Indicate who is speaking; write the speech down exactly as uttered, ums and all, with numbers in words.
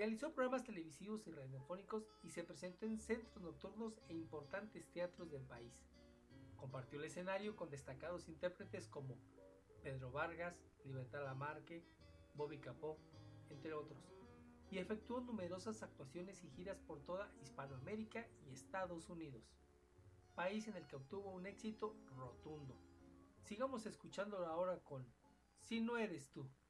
Speaker 1: Realizó programas televisivos y radiofónicos y se presentó en centros nocturnos e importantes teatros del país. Compartió el escenario con destacados intérpretes como Pedro Vargas, Libertad Lamarque, Bobby Capó, entre otros, y efectuó numerosas actuaciones y giras por toda Hispanoamérica y Estados Unidos, país en el que obtuvo un éxito rotundo. Sigamos escuchándolo ahora con Si no eres tú.